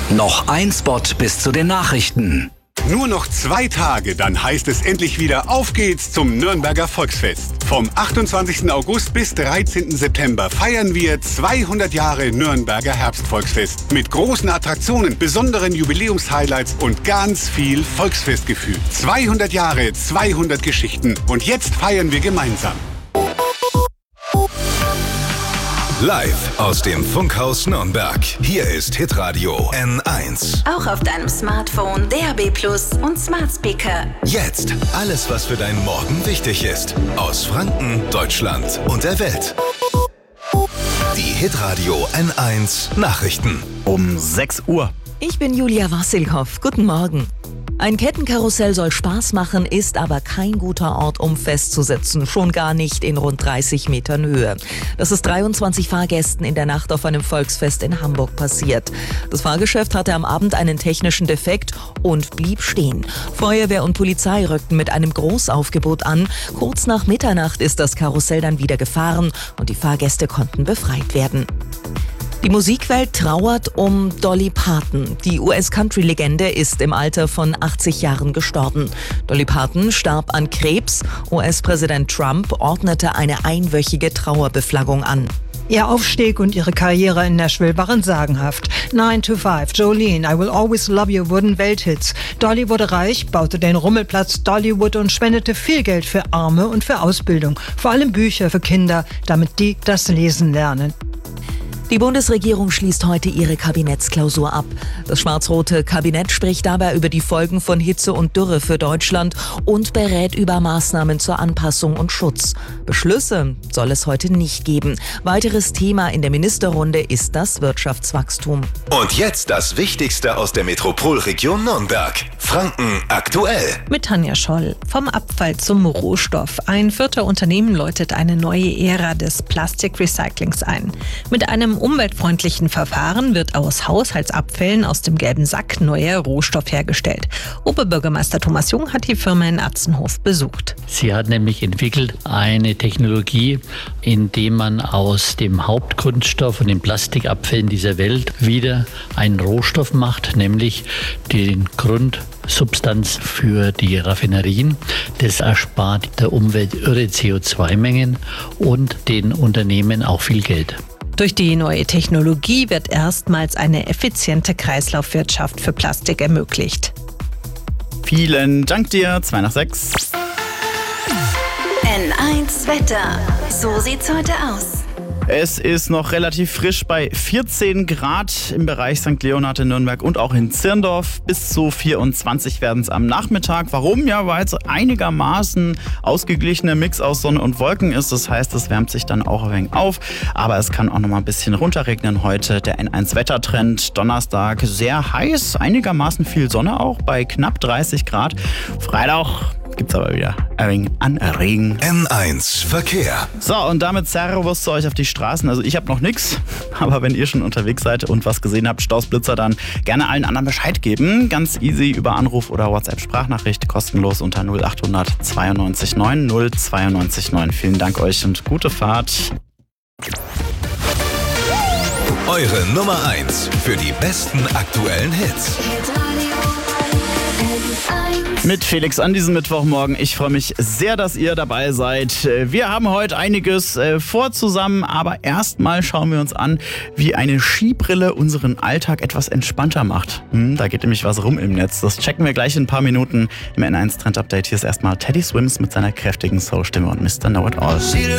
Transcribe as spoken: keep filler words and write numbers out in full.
Noch ein Spot bis zu den Nachrichten. Nur noch zwei Tage, dann heißt es endlich wieder, auf geht's zum Nürnberger Volksfest. Vom achtundzwanzigsten August bis dreizehnten September feiern wir zweihundert Jahre Nürnberger Herbstvolksfest. Mit großen Attraktionen, besonderen Jubiläumshighlights und ganz viel Volksfestgefühl. zweihundert Jahre, zweihundert Geschichten. Und jetzt feiern wir gemeinsam. Live aus dem Funkhaus Nürnberg. Hier ist Hitradio N eins. Auch auf deinem Smartphone, D A B plus und Smart Speaker. Jetzt alles, was für deinen Morgen wichtig ist. Aus Franken, Deutschland und der Welt. Die Hitradio N eins Nachrichten. Um sechs Uhr. Ich bin Julia Wassilkow. Guten Morgen. Ein Kettenkarussell soll Spaß machen, ist aber kein guter Ort, um festzusitzen. Schon gar nicht in rund dreißig Metern Höhe. Das ist dreiundzwanzig Fahrgästen in der Nacht auf einem Volksfest in Hamburg passiert. Das Fahrgeschäft hatte am Abend einen technischen Defekt und blieb stehen. Feuerwehr und Polizei rückten mit einem Großaufgebot an. Kurz nach Mitternacht ist das Karussell dann wieder gefahren und die Fahrgäste konnten befreit werden. Die Musikwelt trauert um Dolly Parton. Die U S-Country-Legende ist im Alter von achtzig Jahren gestorben. Dolly Parton starb an Krebs. U S-Präsident Trump ordnete eine einwöchige Trauerbeflaggung an. Ihr Aufstieg und ihre Karriere in Nashville waren sagenhaft. nine to five, Jolene, I Will Always Love You wurden Welthits. Dolly wurde reich, baute den Rummelplatz Dollywood und spendete viel Geld für Arme und für Ausbildung. Vor allem Bücher für Kinder, damit die das Lesen lernen. Die Bundesregierung schließt heute ihre Kabinettsklausur ab. Das schwarz-rote Kabinett spricht dabei über die Folgen von Hitze und Dürre für Deutschland und berät über Maßnahmen zur Anpassung und Schutz. Beschlüsse soll es heute nicht geben. Weiteres Thema in der Ministerrunde ist das Wirtschaftswachstum. Und jetzt das Wichtigste aus der Metropolregion Nürnberg. Franken aktuell. Mit Tanja Scholl. Vom Abfall zum Rohstoff. Ein vierter Unternehmen läutet eine neue Ära des Plastikrecyclings ein. Mit einem umweltfreundlichen Verfahren wird aus Haushaltsabfällen aus dem gelben Sack neuer Rohstoff hergestellt. Oberbürgermeister Thomas Jung hat die Firma in Atzenhof besucht. Sie hat nämlich entwickelt eine Technologie, in der man aus dem Hauptkunststoff und den Plastikabfällen dieser Welt wieder einen Rohstoff macht, nämlich den Grundsubstanz für die Raffinerien. Das erspart der Umwelt irre C O zwei Mengen und den Unternehmen auch viel Geld. Durch die neue Technologie wird erstmals eine effiziente Kreislaufwirtschaft für Plastik ermöglicht. Vielen Dank dir. zwei nach sechs. N eins Wetter. So sieht's heute aus. Es ist noch relativ frisch bei vierzehn Grad im Bereich Sankt Leonhard in Nürnberg und auch in Zirndorf. Bis zu vierundzwanzig werden es am Nachmittag. Warum? Ja, weil es einigermaßen ausgeglichener Mix aus Sonne und Wolken ist. Das heißt, es wärmt sich dann auch ein wenig auf. Aber es kann auch noch mal ein bisschen runterregnen heute. Der N eins Wettertrend. Donnerstag sehr heiß, einigermaßen viel Sonne auch bei knapp dreißig Grad. Freitag gibt's aber wieder ein wenig an Regen. N eins Verkehr. So, und damit Servus zu euch auf die Straßen. Also ich habe noch nichts, aber wenn ihr schon unterwegs seid und was gesehen habt, Staus, Blitzer, dann gerne allen anderen Bescheid geben. Ganz easy über Anruf oder WhatsApp-Sprachnachricht, kostenlos unter null acht hundert zweiundneunzig neun null zweiundneunzig neun. Vielen Dank euch und gute Fahrt. Eure Nummer eins für die besten aktuellen Hits. Mit Felix an diesem Mittwochmorgen. Ich freue mich sehr, dass ihr dabei seid. Wir haben heute einiges äh, vor zusammen, aber erstmal schauen wir uns an, wie eine Skibrille unseren Alltag etwas entspannter macht. Hm, da geht nämlich was rum im Netz. Das checken wir gleich in ein paar Minuten im N eins Trend Update. Hier ist erstmal Teddy Swims mit seiner kräftigen Soul-Stimme und Mister Know It All.